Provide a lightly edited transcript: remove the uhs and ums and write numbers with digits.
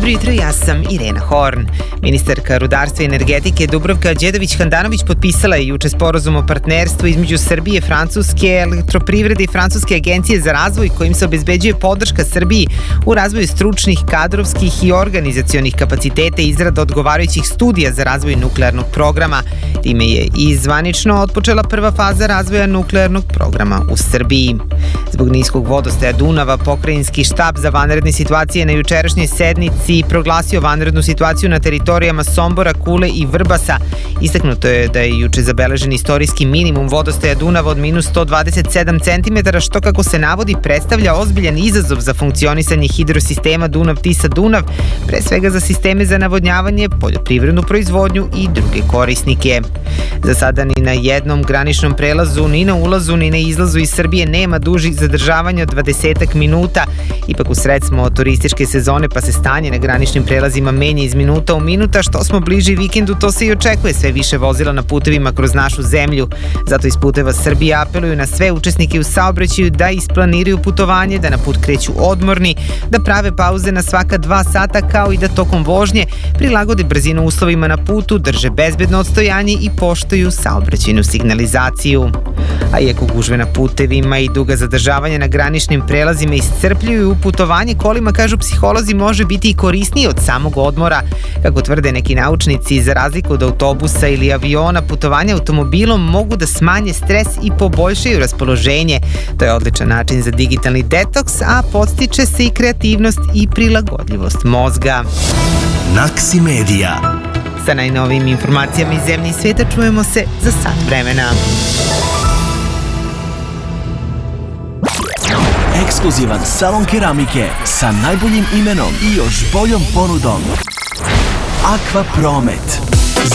Dobro jutro, ja sam Irena Horn. Ministarka rudarstva i energetike Dubravka Đedović-Handanović potpisala je juče sporazum o partnerstvu između Srbije, Francuske elektroprivrede i Francuske agencije za razvoj kojim se obezbeđuje podrška Srbiji u razvoju stručnih, kadrovskih i organizacionih kapaciteta i izrada odgovarajućih studija za razvoj nuklearnog programa. Time je i zvanično otpočela prva faza razvoja nuklearnog programa u Srbiji. Zbog niskog vodostaja Dunava, pokrajinski štab za vanredne situacije na jučerašnjoj sednici proglasio vanrednu situaciju na teritorijama Sombora, Kule i Vrbasa. Istaknuto je da je juče zabeležen istorijski minimum vodostaja Dunava od minus 127 cm, što, kako se navodi, predstavlja ozbiljan izazov za funkcionisanje hidrosistema Dunav-Tisa-Dunav, pre svega za sisteme za navodnjavanje, poljoprivrednu proizvodnju i druge korisnike. Za sada ni na jednom graničnom prelazu, ni na ulazu, ni na izlazu iz Srbije nema dužih zadržavanja od 20 minuta. Ipak u sred smo od turističke sezone, pa se stanje na graničnim prelazima menja iz minuta u minuta. Što smo bliži vikendu, to se i očekuje sve više vozila na putevima kroz našu zemlju. Zato iz Puteva Srbije apeluju na sve učesnike u saobraćaju da isplaniraju putovanje, da na put kreću odmorni, da prave pauze na svaka 2 sata, kao i da tokom vožnje prilagode brzinu uslovima na putu, drže bezbedno odstojanje i poštuju saobraćajnu signalizaciju. A iako gužve na putevima i duga zadržavanja na graničnim prelazima iscrpljuju, putovanje kolima, kažu psiholozi, može biti i korisnije od samog odmora. Kako tvrde neki naučnici, za razliku od autobusa ili aviona, putovanje automobilom mogu da smanje stres i poboljšaju raspoloženje. To je odličan način za digitalni detoks, a podstiče se i kreativnost i prilagodljivost mozga. Naksimedija. Sa najnovijim informacijama iz zemlje i sveta čujemo se za sat vremena. Ekskluzivan salon keramike sa najboljim imenom i još boljom ponudom. Aqua Promet.